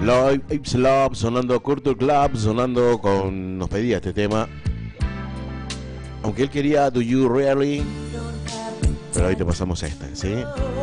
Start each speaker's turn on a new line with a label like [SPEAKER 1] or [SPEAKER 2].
[SPEAKER 1] Live Apes Love, sonando Culture Club, sonando con... Nos pedía este tema. Aunque él quería Do You Really, pero ahí te pasamos esta, ¿sí?